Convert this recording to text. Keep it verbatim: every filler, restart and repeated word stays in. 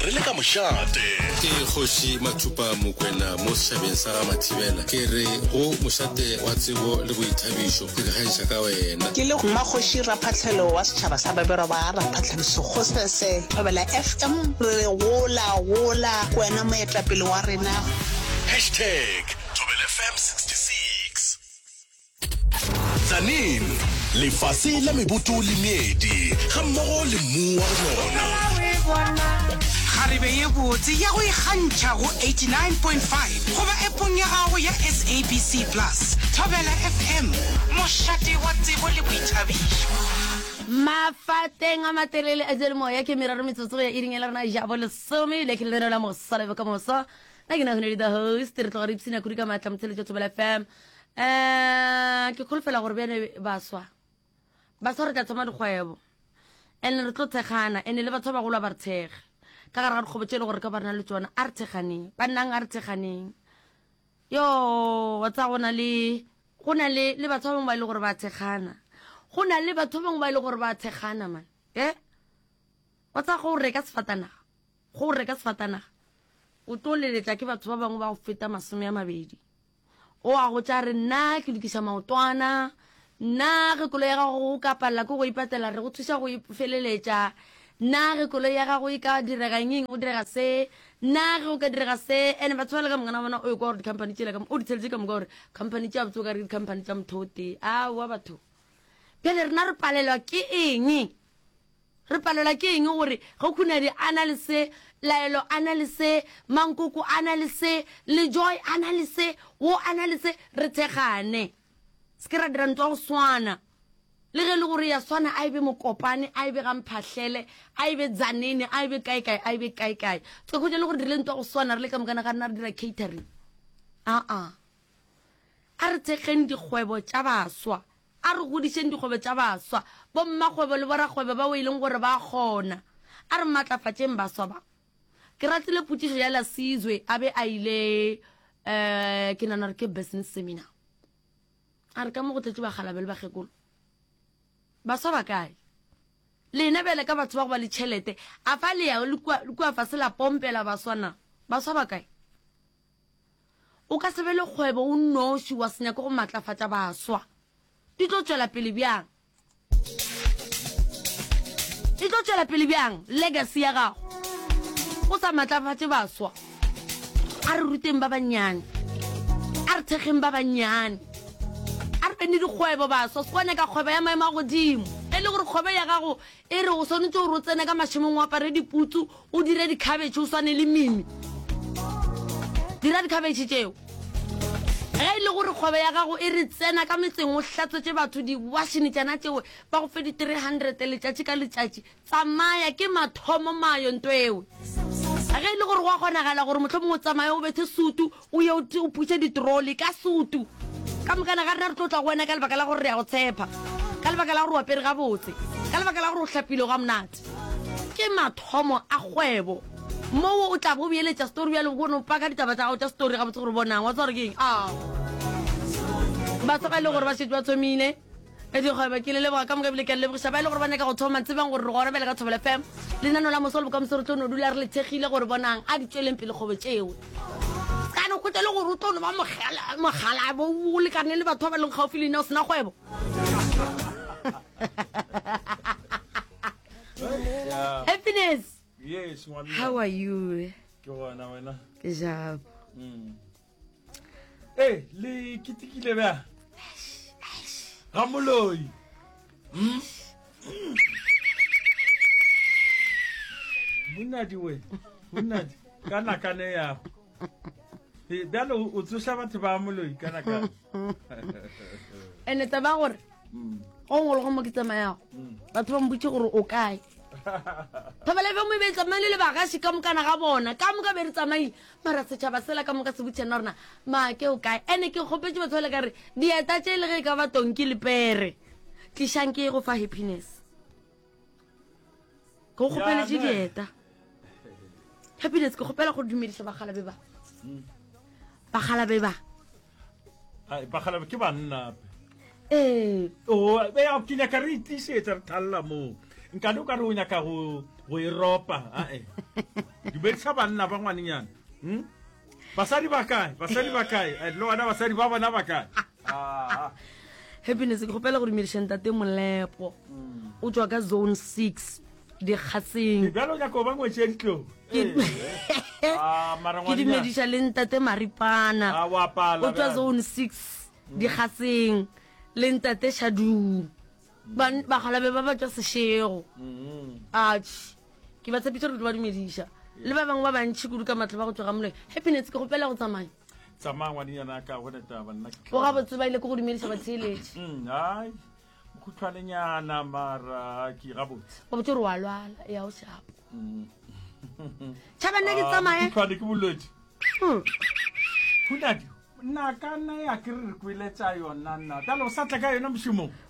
re le ka mošate ke kgoši Mathupa Mokwena mo setšhabeng sa ga Mathibela ke re go mošate wa tsebo le boithabišo ke kgaetša ka wena ke le mmakgoši Raphatlhelo wa setšhaba sa babero ba Raphatlhediso Kgosese Thobela F M re gola gola wena moetlapele wa rena hashtag Thobela F M sixty-six Zanin lefase la mebuto le meedi ga mmogo le mmu wa rona Kharibe ye botse ya go ikgantšha go eighty-nine point five go ba epong ya gago ya S A B C Plus Thobela F M mošate wa tsebo le boithabišo mafateng a matelele a jelemo ya ke meraro metsotso ya iring ela rena jabo le some le ke le rena mo sala ka mo sa na ke na hone the host re tloga re ipsina kuri ka matla mtsele tso Thobela F M eh ke kholfela gore bene baswa baswa re tla tsoma dikgwebo ene re tlo thegana ene le batho ba go la ba thege ka gara go botse le gore ka bana le tsona a re theganeng ba nnang a re theganeng yo wa tsa gona le gona le le batho ba bangwe ba ile gore ba thegana gona le batho ba bangwe ba ile gore ba thegana man eh wa tsa go re ka sefatana go re ka sefatana o toleletsa ke batho ba bangwe ba go feta masome ya mabedi o a go tsa re nna ke lokisa maotwana na re kolo ya go ka palla go go ipatela re go thusa go ifeleletsa na re kolo ya go ka direga nging o direga se na re go ka direga se ene batho ba le ka mongana bona o go re company tshela ka o di tshetse ka mo gore company tsa botso ka re company tsa mthoti a wa batho pele rena re palelwa ke eng re palelwa ke eng gore go khuna di analyse laelo analyse mankoko analyse le joy analyse wo analyse re thegane skera dirantwa go swana le ge le gore ya swana a ibe mokopane a ibe gamphahlele a ibe zanene a ibe kae kae a ibe kae kae tse go je le gore di lentwa go swana re le ka mokana ga nna re dira catering a a a re tsegeng dikgwebo tsa baswa a re godiseng dikgwebo tsa baswa bo mmagwebo le borakgwebo ba o ileng gore ba gona a re matlafatseng baswa ba ke ratile putiso ya la Sizwe a be a ile eh ke nana re ke business seminar a re ka mo go tletse ba galabele ba gekolo ba so ba kae le ne bele ka batho ba go ba le tšhelete a fa le ya le kwa fa se la pompela ba swana ba so ba kae o ka sebele kgwebo o noši wa senya go matlafatsa ba swa di tlo tswela pele bjang di tlo tswela pele bjang legacy ya gago o sa matlafatse ba swa a re ruteng ba banyane a re thegeng ba banyane a re bene dikgwebo ba so skwane ka kgwebo ya maemo a godimo e le gore kgwebo ya gago e re o sonetse o rotsene ka mashimong wa pare diputsu o dire di cabbage o swane le mimi dira di cabbage tseo ge e le gore kgwebo ya gago e re tsena ka metseng o hlatsetse batho di washing tsena tseo ba go fe di three hundred letšatši ka letšatši tsamaya ke mathomo mayo ntwewe ge e le gore wa kgonagala gore motlho mongwe tsamaya o bethe sutu o ye o putse ditroli ka sutu ka mokana ga rena re tlo tla go wena ka lebaka la gore re ya go tshepa ka lebaka la gore o apere ga botse ka lebaka la gore o hlapile ga monate ke mathomo a kgwebo mo o tla bo beeletša story ya le bona o paka ditaba tsa gago tša story ga botse gore bonang wa tswa re keng a ba tsoga le gore ba šetse ba thomile e dikgwebo ke le leboga ka moka ebile ke a lebogiša ba e le gore ba nyaka go thoma tsebang gore re gona bele ka Thobela F M lenano la mosolo bokamoso re tlo no dula re le thegile gore bonang a di tsweleng pele kgobo tšeo kana go tele gore o tlo no ba mogala mogala bo o le kana le batho ba leng gaufi le nna o sena kgwebo Happiness. Yes, one. How are you? Ke bona wena. Ke jab. Mm. Eh, le kitikile ba? Ramoloi. Mm. Bunadi we. Bunadi. Kana kana ya. Eh, dalo o tsosa batho ba moloi kana kana. Ene taba gore. Mm. O ngolo go mo ke tsamaya. Batho ba mbutse gore o kae. Thobela F M e be tsamaya le baga se ka mokana ga bona ka moka be re tsamai mara setšhaba sela ka moka se butšena rona ma ke o kae ene ke kgopetse batho le ka re dieta tše le ge ka ba tonki le pere tlišang ke go fa happiness go kgopeletse dieta happiness ke kgopela go dumediša bagalabe ba bagalabe ba ai bagalabe ke banna eh o be ya kina ka re tisetsa re thalla mo nka do ka re o nyaka go go Europa a eh di bedisa banna ba ngwanenyana hm basadi ba kae basadi ba kae lo wana basadi ba bona ba kae ah Happiness ke gopela go dumedisha ntate Molepo o tswa ka zone six di khatsing bjalo ya ko ba ngwetse ntlo ah mara ke dumedisha le ntate Maripana ah wa pala o tswa zone six di khatsing le ntate Shadu ba ba gala be ba ba tswa seshego a ke ba tsepitse re ba dumedisha le ba bangwe ba bantshi kudu ka matla ba go tswa ga mole Happiness ke gopela go tsamaya tsamaya ngwanenyana ka go neta ba nna o ga botse ba ile go go dumedisha ba tsheletse mm ai mokhutlwanenyana mara ke ga botse ba botse re wa lwala ya o shapo tshaba nne ke tsamaye mokhutlwane ke bolwetse hunadi nna ka nna ya ke re re kweletsa yona nna talo sa tla ka yona moshimong